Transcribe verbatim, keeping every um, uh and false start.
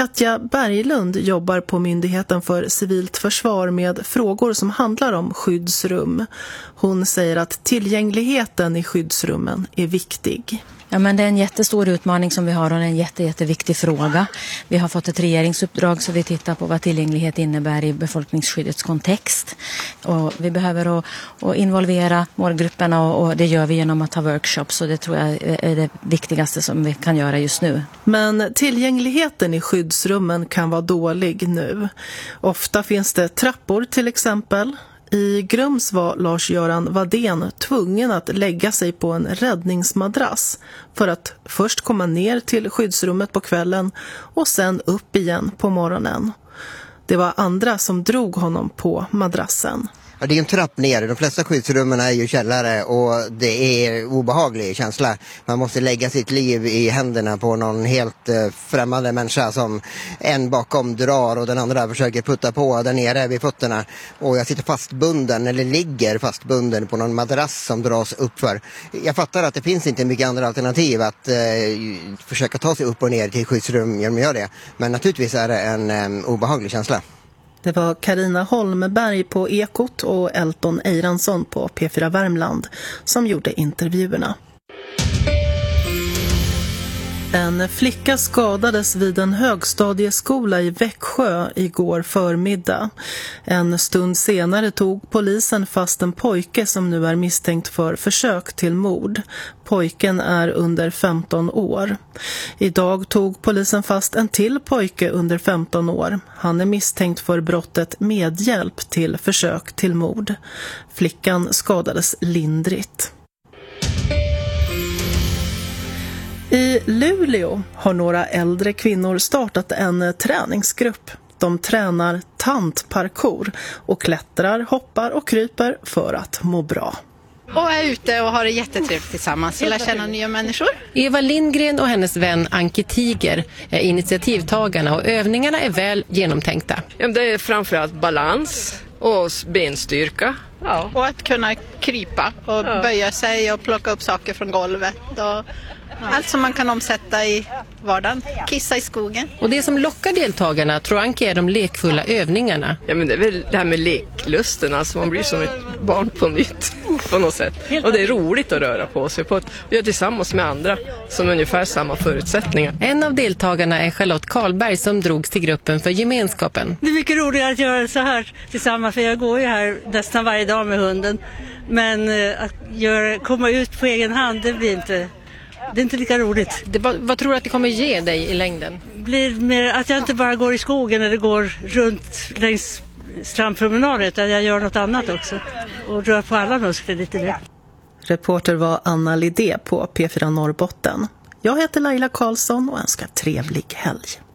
Katja Berglund jobbar på Myndigheten för civilt försvar med frågor som handlar om skyddsrum. Hon säger att tillgängligheten i skyddsrummen är viktig. Ja, men det är en jättestor utmaning som vi har och en jätte, jätteviktig fråga. Vi har fått ett regeringsuppdrag så vi tittar på vad tillgänglighet innebär i befolkningsskyddets kontext. Och vi behöver att, att involvera målgrupperna och, och det gör vi genom att ha workshops och det tror jag är det viktigaste som vi kan göra just nu. Men tillgängligheten i skyddsrummen kan vara dålig nu. Ofta finns det trappor till exempel. I Grums var Lars-Göran Wadén tvungen att lägga sig på en räddningsmadrass för att först komma ner till skyddsrummet på kvällen och sen upp igen på morgonen. Det var andra som drog honom på madrassen. Ja, det är en trapp ner. De flesta skyddsrummen är ju källare och det är obehaglig känsla. Man måste lägga sitt liv i händerna på någon helt eh, främmande människa som en bakom drar och den andra försöker putta på där nere vid fötterna. Och jag sitter fastbunden eller ligger fastbunden på någon madrass som dras uppför. Jag fattar att det finns inte mycket andra alternativ att eh, försöka ta sig upp och ner till skyddsrum genom att göra det. Men naturligtvis är det en eh, obehaglig känsla. Det var Carina Holmberg på Ekot och Elton Eiransson på P fyra Värmland som gjorde intervjuerna. En flicka skadades vid en högstadieskola i Växjö igår förmiddag. En stund senare tog polisen fast en pojke som nu är misstänkt för försök till mord. Pojken är under femton år. Idag tog polisen fast en till pojke under femton år. Han är misstänkt för brottet medhjälp till försök till mord. Flickan skadades lindrigt. I Luleå har några äldre kvinnor startat en träningsgrupp. De tränar tantparkour och klättrar, hoppar och kryper för att må bra. Och är ute och har det jättetrevligt tillsammans och lär känna nya människor. Eva Lindgren och hennes vän Anke Tiger är initiativtagarna och övningarna är väl genomtänkta. Ja, det är framförallt balans och benstyrka. Ja. Och att kunna krypa och ja. böja sig och plocka upp saker från golvet och allt som man kan omsätta i vardagen. Kissa i skogen. Och det som lockar deltagarna tror Anke är de lekfulla övningarna. Ja, men det är väl det här med leklusten. Alltså man blir som ett barn på nytt på något sätt. Och det är roligt att röra på sig på ett, och göra tillsammans med andra som ungefär samma förutsättningar. En av deltagarna är Charlotte Karlberg som drogs till gruppen för gemenskapen. Det är mycket roligare att göra så här tillsammans för jag går ju här nästan varje dag med hunden. Men att göra, komma ut på egen hand det blir inte... Det är inte lika roligt. Det, vad, vad tror du att det kommer ge dig i längden? Det blir mer att jag inte bara går i skogen eller går runt längs strandpromenader utan jag gör något annat också. Och rör på alla muskler lite mer. Reporter var Anna Lidé på P fyra Norrbotten. Jag heter Laila Karlsson och önskar trevlig helg.